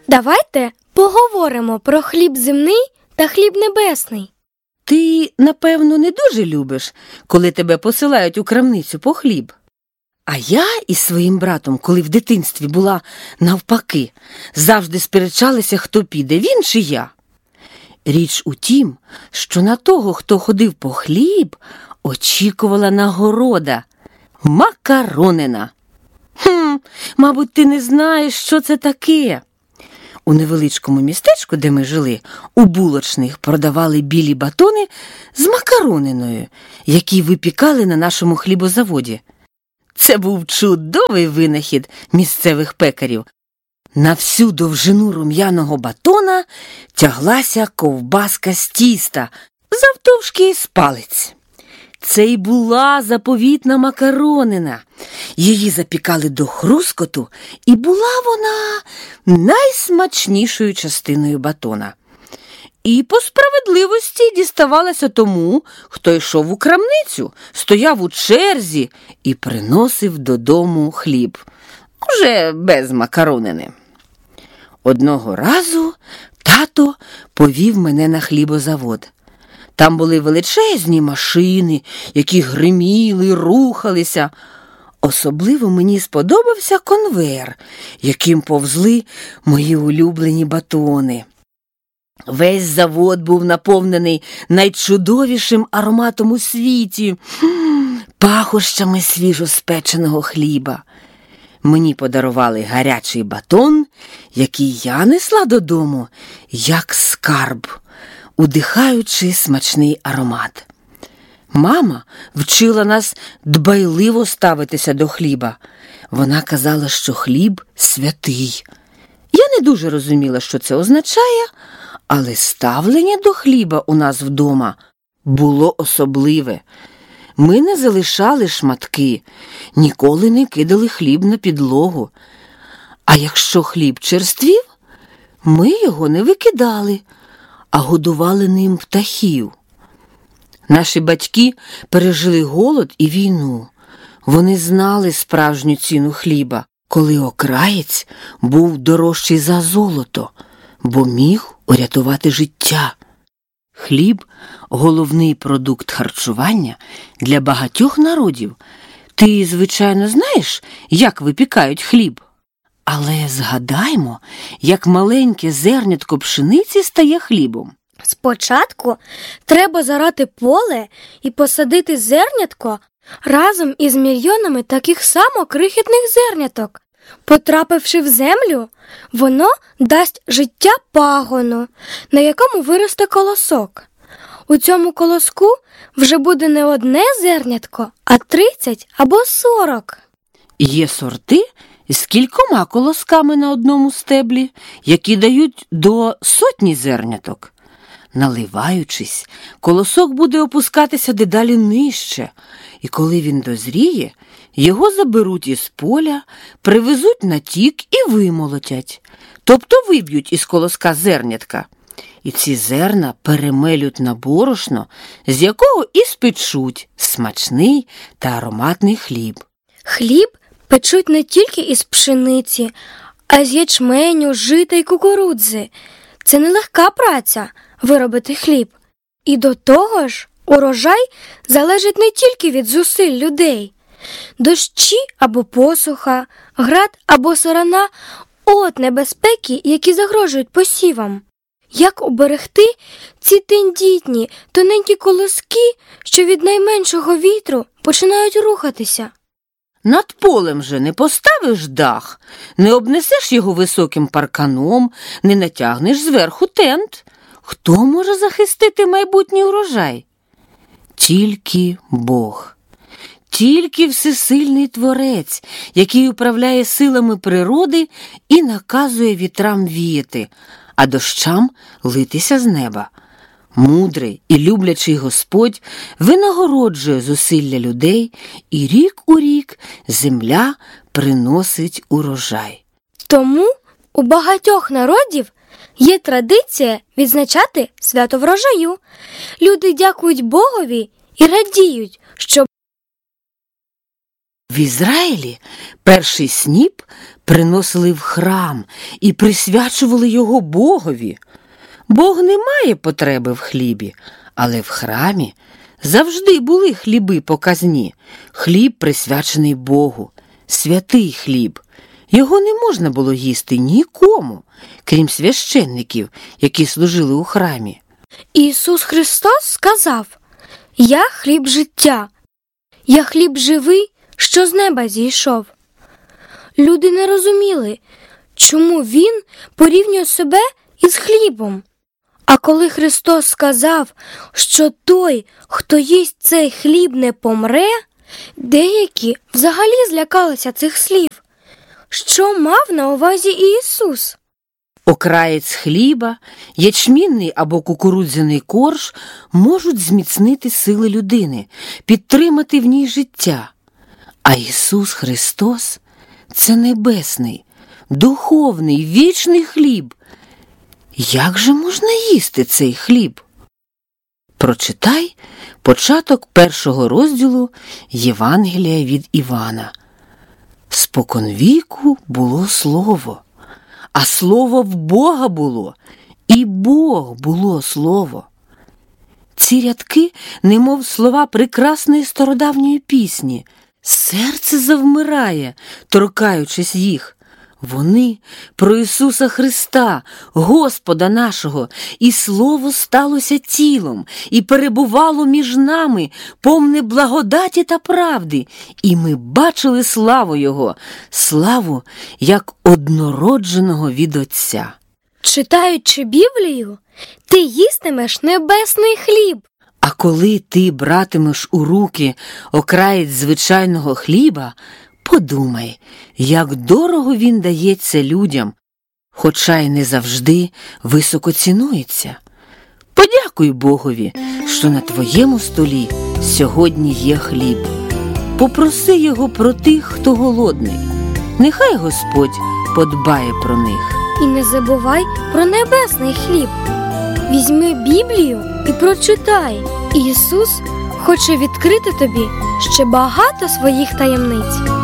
Давайте поговоримо про хліб земний та хліб небесний. Ти, напевно, не дуже любиш, коли тебе посилають у крамницю по хліб. А я із своїм братом, коли в дитинстві була навпаки, завжди сперечалися, хто піде, він чи я. Річ у тім, що на того, хто ходив по хліб, очікувала нагорода – макаронина. Мабуть, ти не знаєш, що це таке. У невеличкому містечку, де ми жили, у булочних продавали білі батони з макарониною, які випікали на нашому хлібозаводі. Це був чудовий винахід місцевих пекарів. На всю довжину рум'яного батона тяглася ковбаска з тіста, завтовшки з палець. Це й була заповітна макаронина. Її запікали до хрускоту, і була вона найсмачнішою частиною батона. І по справедливості діставалася тому, хто йшов у крамницю, стояв у черзі і приносив додому хліб. Уже без макаронини. Одного разу тато повів мене на хлібозавод. Там були величезні машини, які гриміли, рухалися. Особливо мені сподобався конвейер, яким повзли мої улюблені батони. Весь завод був наповнений найчудовішим ароматом у світі – пахощами свіжоспеченого хліба. Мені подарували гарячий батон, який я несла додому, як скарб, удихаючи смачний аромат. Мама вчила нас дбайливо ставитися до хліба. Вона казала, що хліб святий. Я не дуже розуміла, що це означає, але ставлення до хліба у нас вдома було особливе. Ми не залишали шматки, ніколи не кидали хліб на підлогу. А якщо хліб черствів, ми його не викидали, а годували ним птахів. Наші батьки пережили голод і війну. Вони знали справжню ціну хліба, коли окраєць був дорожчий за золото, бо міг урятувати життя. Хліб – головний продукт харчування для багатьох народів. Ти, звичайно, знаєш, як випікають хліб? Але згадаймо, як маленьке зернятко пшениці стає хлібом. Спочатку треба зарати поле і посадити зернятко разом із мільйонами таких само крихітних зерняток. Потрапивши в землю, воно дасть життя пагону, на якому виросте колосок. У цьому колоску вже буде не одне зернятко, а 30 або 40. Є сорти з кількома колосками на одному стеблі, які дають до 100 зерняток. Наливаючись, колосок буде опускатися дедалі нижче, і коли він дозріє, його заберуть із поля, привезуть на тік і вимолотять, тобто виб'ють із колоска зернятка. І ці зерна перемелють на борошно, з якого і спечуть смачний та ароматний хліб. Хліб печуть не тільки із пшениці, а з ячменю, жита й кукурудзи. Це нелегка праця – виробити хліб. І до того ж, урожай залежить не тільки від зусиль людей. Дощі або посуха, град або сарана – от небезпеки, які загрожують посівам. Як уберегти ці тендітні, тоненькі колоски, що від найменшого вітру починають рухатися? Над полем же не поставиш дах, не обнесеш його високим парканом, не натягнеш зверху тент. Хто може захистити майбутній урожай? Тільки Бог. Тільки всесильний Творець, який управляє силами природи і наказує вітрам віяти, а дощам литися з неба. Мудрий і люблячий Господь винагороджує зусилля людей, і рік у рік земля приносить урожай. Тому у багатьох народів є традиція відзначати свято врожаю. Люди дякують Богові і радіють, що В Ізраїлі перший сніп приносили в храм і присвячували його Богові. Бог не має потреби в хлібі, але в храмі завжди були хліби показні. Хліб присвячений Богу, святий хліб. Його не можна було їсти нікому, крім священників, які служили у храмі. Ісус Христос сказав: «Я хліб життя, я хліб живий, що з неба зійшов». Люди не розуміли, чому Він порівнює себе із хлібом. А коли Христос сказав, що той, хто їсть цей хліб, не помре, деякі взагалі злякалися цих слів. Що мав на увазі Ісус? Окраєць хліба, ячмінний або кукурудзяний корж можуть зміцнити сили людини, підтримати в ній життя. А Ісус Христос – це небесний, духовний, вічний хліб. Як же можна їсти цей хліб? Прочитай початок 1 розділу Євангелія від Івана. «Споконвіку було Слово, а Слово в Бога було, і Бог було Слово». Ці рядки, немов слова прекрасної стародавньої пісні. Серце завмирає, торкаючись їх. Вони про Ісуса Христа, Господа нашого, і Слово сталося тілом, і перебувало між нами, повне благодаті та правди, і ми бачили славу Його, славу, як однородженого від Отця. Читаючи Біблію, ти їстимеш небесний хліб. А коли ти братимеш у руки окраєць звичайного хліба, подумай, як дорого він дається людям, хоча й не завжди високо цінується. Подякуй Богові, що на твоєму столі сьогодні є хліб. Попроси Його про тих, хто голодний. Нехай Господь подбає про них. І не забувай про небесний хліб. Візьми Біблію і прочитай. Ісус хоче відкрити тобі ще багато своїх таємниць.